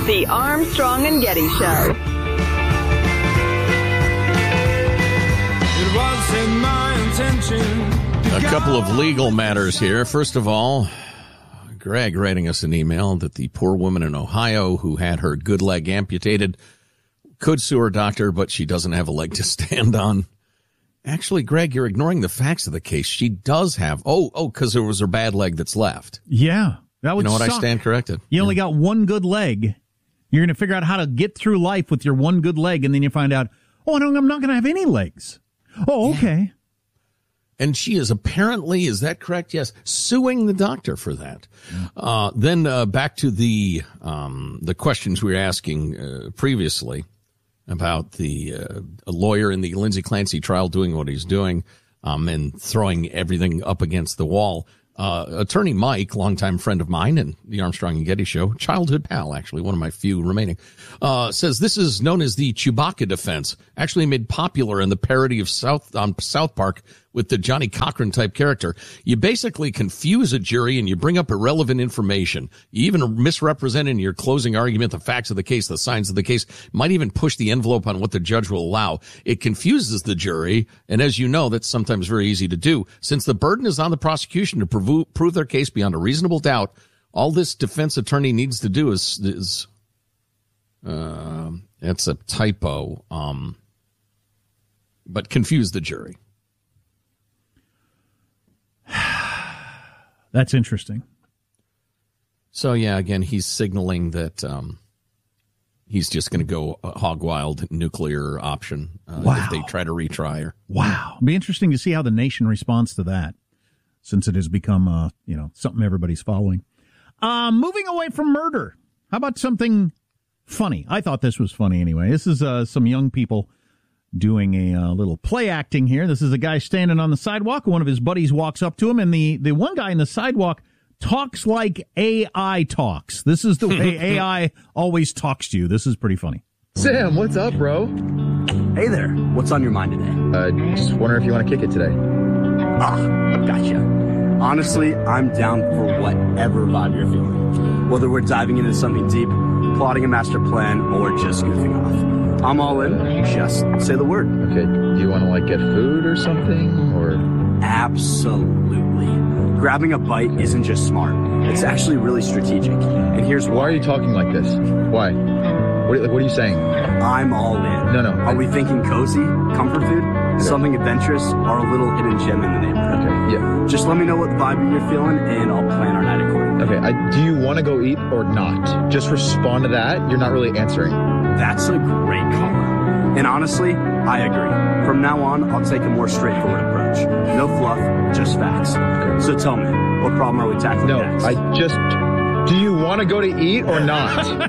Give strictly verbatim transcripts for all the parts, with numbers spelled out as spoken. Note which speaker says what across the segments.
Speaker 1: The Armstrong and Getty Show.
Speaker 2: It wasn't my intention.
Speaker 3: A couple of legal matters here. First of all, Greg writing us an email that the poor woman in Ohio who had her good leg amputated could sue her doctor, but she doesn't have a leg to stand on. Actually, Greg, you're ignoring the facts of the case. She does have, oh, oh, because there was her bad leg that's left.
Speaker 4: Yeah, that would
Speaker 3: You know what?
Speaker 4: suck.
Speaker 3: I stand corrected.
Speaker 4: You only
Speaker 3: Yeah.
Speaker 4: got one good leg. You're going to figure out how to get through life with your one good leg, and then you find out, oh, I don't, I'm not going to have any legs. Oh, okay.
Speaker 3: And she is apparently, is that correct? Yes, suing the doctor for that. Uh, then uh, back to the um, the questions we were asking uh, previously about the uh, a lawyer in the Lindsay Clancy trial doing what he's doing um, and throwing everything up against the wall. Uh, Attorney Mike, longtime friend of mine and the Armstrong and Getty Show, childhood pal, actually, one of my few remaining, uh, says this is known as the Chewbacca defense, actually made popular in the parody of South on South Park with the Johnny Cochran type character. You basically confuse a jury and you bring up irrelevant information. You even misrepresent in your closing argument the facts of the case, the signs of the case, might even push the envelope on what the judge will allow. It confuses the jury, and as you know, that's sometimes very easy to do. Since the burden is on the prosecution to prove, prove their case beyond a reasonable doubt, all this defense attorney needs to do is, is uh, it's a typo, um, but confuse the jury.
Speaker 4: That's interesting.
Speaker 3: So, yeah, again, he's signaling that um, he's just going to go uh, hog wild nuclear option uh,
Speaker 4: Wow.
Speaker 3: if they try to retry her.
Speaker 4: Wow. It'll be interesting to see how the nation responds to that, since it has become, uh, you know, something everybody's following. Uh, moving away from murder, how about something funny? I thought this was funny anyway. This is uh, some young people doing a uh, little play acting here. This is a guy standing on the sidewalk. One of his buddies walks up to him, and the, the one guy in the sidewalk talks like A I talks. This is the way A I always talks to you. This is pretty funny.
Speaker 5: Sam, what's up, bro?
Speaker 6: Hey there. What's on your mind today?
Speaker 5: Uh, just wondering if you want to kick it today.
Speaker 6: Ah, gotcha. Honestly, I'm down for whatever vibe you're feeling. Whether we're diving into something deep, plotting a master plan, or just goofing off. I'm all in. Just say the word.
Speaker 5: Okay, do you want to, like, get food or something, or?
Speaker 6: Absolutely. Grabbing a bite isn't just smart. It's actually really strategic. And here's why.
Speaker 5: Why are you talking like this? Why? What, like, what are you saying?
Speaker 6: I'm all in.
Speaker 5: No, no.
Speaker 6: Are we thinking cozy, comfort food,
Speaker 5: Okay.
Speaker 6: something adventurous, or a little hidden gem in the neighborhood?
Speaker 5: Okay, yeah.
Speaker 6: Just let me know what vibe you're feeling, and I'll plan our night accordingly.
Speaker 5: Okay, I, do you want to go eat or not? Just respond to that. You're not really answering.
Speaker 6: That's a great call. And honestly, I agree. From now on, I'll take a more straightforward approach. No fluff, just facts. So tell me, what problem are we tackling
Speaker 5: No,
Speaker 6: next?
Speaker 5: I just... Do you want to go to eat or not?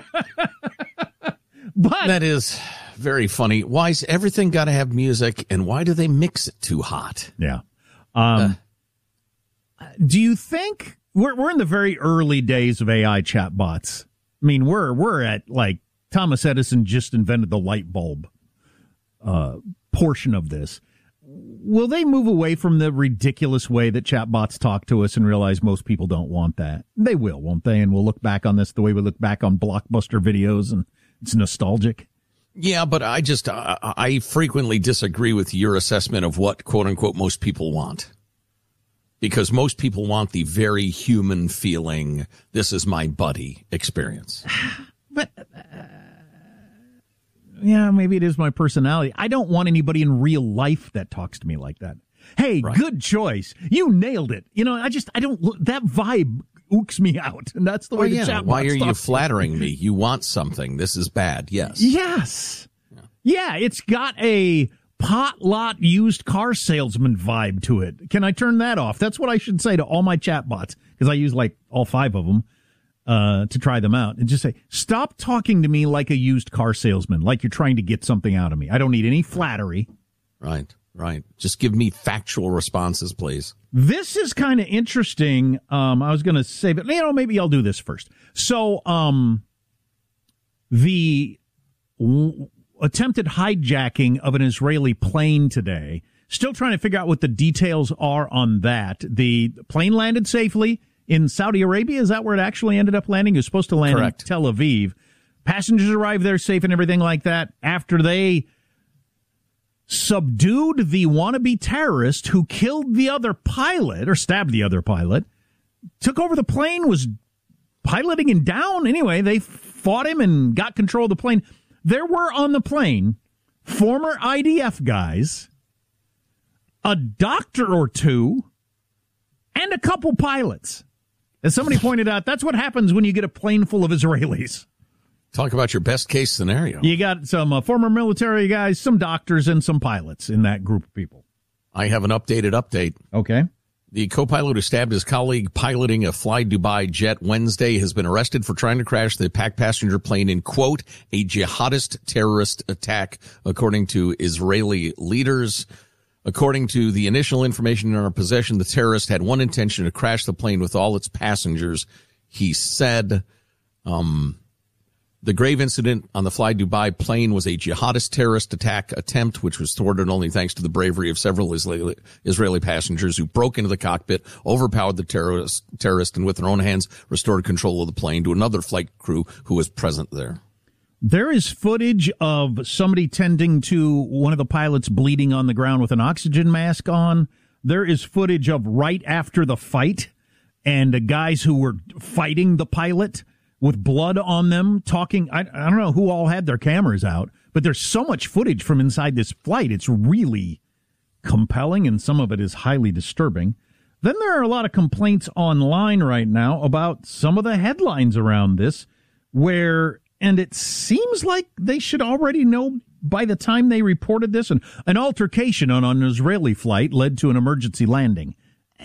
Speaker 4: But
Speaker 3: That is very funny. Why's everything got to have music, and why do they mix it too hot?
Speaker 4: yeah. Um, uh, do you think we're we're in the very early days of A I chatbots? I mean, we're we're at, like, Thomas Edison just invented the light bulb uh, portion of this. Will they move away from the ridiculous way that chatbots talk to us and realize most people don't want that? They will, won't they? And we'll look back on this the way we look back on Blockbuster videos, and it's nostalgic.
Speaker 3: Yeah, but I just, I, I frequently disagree with your assessment of what, quote unquote, most people want. Because most people want the very human feeling, this is my buddy experience.
Speaker 4: But, uh, yeah, maybe it is my personality. I don't want anybody in real life that talks to me like that. Hey,
Speaker 3: Right.
Speaker 4: good choice. You nailed it. You know, I just, I don't, that vibe ooks me out. And that's the way
Speaker 3: Oh,
Speaker 4: the
Speaker 3: yeah.
Speaker 4: chatbots
Speaker 3: Why are you
Speaker 4: talk.
Speaker 3: flattering me? You want something. This is bad. Yes.
Speaker 4: Yes. Yeah, it's got a pot lot used car salesman vibe to it. Can I turn that off? That's what I should say to all my chatbots, because I use like all five of them uh, to try them out. And just say, stop talking to me like a used car salesman, like you're trying to get something out of me. I don't need any flattery.
Speaker 3: Right, right. Just give me factual responses, please.
Speaker 4: This is kind of interesting. Um, I was going to say, but you know, maybe I'll do this first. So, um, the w- attempted hijacking of an Israeli plane today, still trying to figure out what the details are on that. The plane landed safely in Saudi Arabia. Is that where it actually ended up landing? It was supposed to land
Speaker 3: Correct.
Speaker 4: in Tel Aviv. Passengers arrived there safe and everything like that after they subdued the wannabe terrorist who killed the other pilot or stabbed the other pilot, took over the plane, was piloting him down. Anyway, they fought him and got control of the plane. There were on the plane former I D F guys, a doctor or two, and a couple pilots. As somebody pointed out, that's what happens when you get a plane full of Israelis.
Speaker 3: Talk about your best case scenario.
Speaker 4: You got some uh, former military guys, some doctors, and some pilots in that group of people.
Speaker 3: I have an updated update.
Speaker 4: Okay.
Speaker 3: The co-pilot who stabbed his colleague piloting a Fly Dubai jet Wednesday has been arrested for trying to crash the packed passenger plane in, quote, a jihadist terrorist attack, according to Israeli leaders. According to the initial information in our possession, the terrorist had one intention to crash the plane with all its passengers. He said, um... the grave incident on the Fly Dubai plane was a jihadist terrorist attack attempt, which was thwarted only thanks to the bravery of several Israeli, Israeli passengers who broke into the cockpit, overpowered the terrorist, terrorist, and with their own hands restored control of the plane to another flight crew who was present there.
Speaker 4: There is footage of somebody tending to one of the pilots bleeding on the ground with an oxygen mask on. There is footage of right after the fight and the guys who were fighting the pilot with blood on them, talking. I, I don't know who all had their cameras out, but there's so much footage from inside this flight. It's really compelling, and some of it is highly disturbing. Then there are a lot of complaints online right now about some of the headlines around this, where, and it seems like they should already know by the time they reported this, an, an altercation on an Israeli flight led to an emergency landing.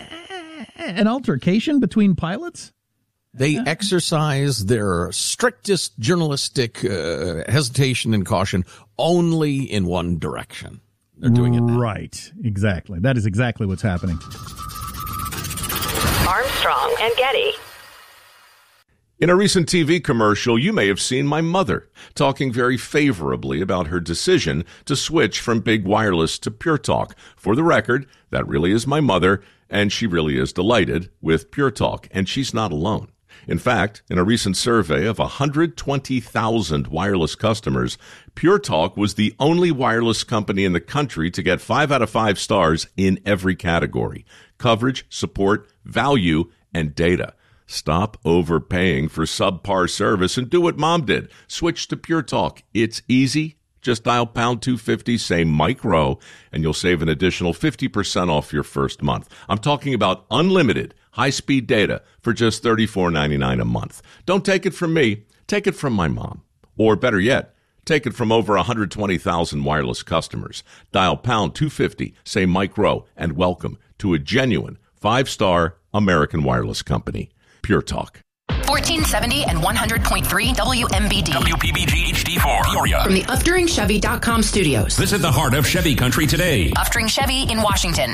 Speaker 4: An altercation between pilots?
Speaker 3: They exercise their strictest journalistic uh, hesitation and caution only in one direction. They're doing it now.
Speaker 4: Right. Exactly. That is exactly what's happening.
Speaker 1: Armstrong and Getty.
Speaker 7: In a recent T V commercial, you may have seen my mother talking very favorably about her decision to switch from Big Wireless to Pure Talk. For the record, that really is my mother, and she really is delighted with Pure Talk, and she's not alone. In fact, in a recent survey of one hundred twenty thousand wireless customers, Pure Talk was the only wireless company in the country to get five out of five stars in every category: coverage, support, value, and data. Stop overpaying for subpar service and do what Mom did. Switch to Pure Talk. It's easy. Just dial pound two fifty, say Mike Rowe, and you'll save an additional fifty percent off your first month. I'm talking about unlimited high-speed data for just thirty-four ninety-nine a month. Don't take it from me. Take it from my mom. Or better yet, take it from over one hundred twenty thousand wireless customers. Dial pound two fifty, say Mike Rowe, and welcome to a genuine five-star American wireless company. Pure Talk.
Speaker 8: fourteen seventy and one hundred point three W M B D.
Speaker 9: W P B G H D four, Peoria.
Speaker 8: From the Uftering Chevy dot com studios.
Speaker 9: Visit the heart of Chevy country today.
Speaker 8: Uftering Chevy in Washington.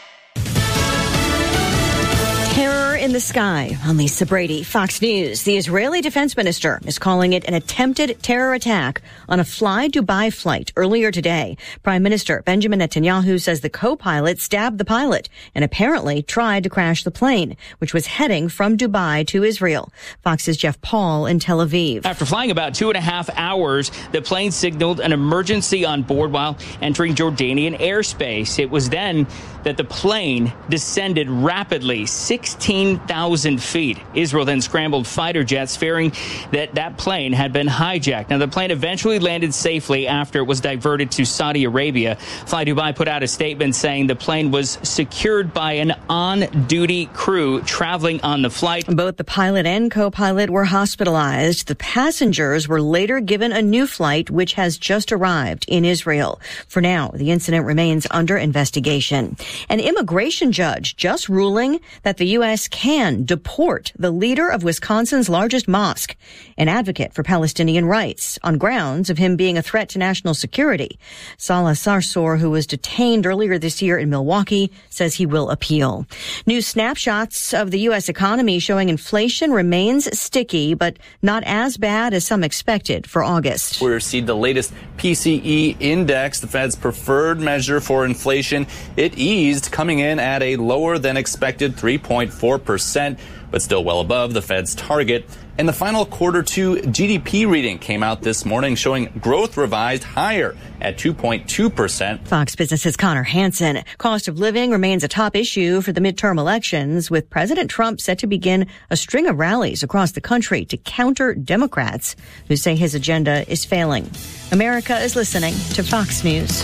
Speaker 10: Terror in the sky. I'm Lisa Brady, Fox News. The Israeli defense minister is calling it an attempted terror attack on a Fly Dubai flight earlier today. Prime Minister Benjamin Netanyahu says the co-pilot stabbed the pilot and apparently tried to crash the plane, which was heading from Dubai to Israel. Fox's Jeff Paul in Tel Aviv.
Speaker 11: After flying about two and a half hours, the plane signaled an emergency on board while entering Jordanian airspace. It was then that the plane descended rapidly, sixteen thousand feet. Israel then scrambled fighter jets, fearing that that plane had been hijacked. Now, the plane eventually landed safely after it was diverted to Saudi Arabia. Fly Dubai put out a statement saying the plane was secured by an on-duty crew traveling on the flight.
Speaker 10: Both the pilot and co-pilot were hospitalized. The passengers were later given a new flight, which has just arrived in Israel. For now, the incident remains under investigation. An immigration judge just ruling that the U S can deport the leader of Wisconsin's largest mosque, an advocate for Palestinian rights, on grounds of him being a threat to national security. Salah Sarsour, who was detained earlier this year in Milwaukee, says he will appeal. New snapshots of the U S economy showing inflation remains sticky, but not as bad as some expected for August.
Speaker 12: We received the latest P C E index, the Fed's preferred measure for inflation. It eased, coming in at a lower than expected three point four percent, but still well above the Fed's target. And the final quarter two G D P reading came out this morning, showing growth revised higher at two point two percent.
Speaker 10: Fox Business's Connor Hansen. Cost of living remains a top issue for the midterm elections, with President Trump set to begin a string of rallies across the country to counter Democrats who say his agenda is failing. America is listening to Fox News.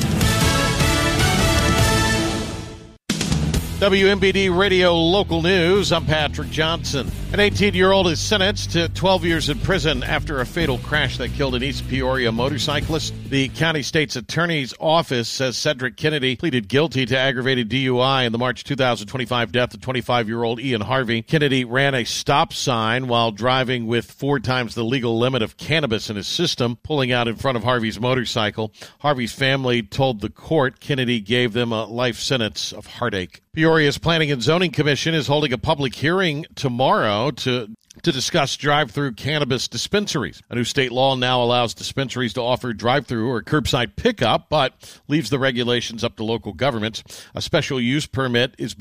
Speaker 13: W M B D Radio Local News. I'm Patrick Johnson. An eighteen-year-old is sentenced to twelve years in prison after a fatal crash that killed an East Peoria motorcyclist. The county state's attorney's office says Cedric Kennedy pleaded guilty to aggravated D U I in the March two thousand twenty-five death of twenty-five-year-old Ian Harvey. Kennedy ran a stop sign while driving with four times the legal limit of cannabis in his system, pulling out in front of Harvey's motorcycle. Harvey's family told the court Kennedy gave them a life sentence of heartache. Peoria's Planning and Zoning Commission is holding a public hearing tomorrow to to discuss drive-through cannabis dispensaries. A new state law now allows dispensaries to offer drive-through or curbside pickup, but leaves the regulations up to local governments. A special use permit is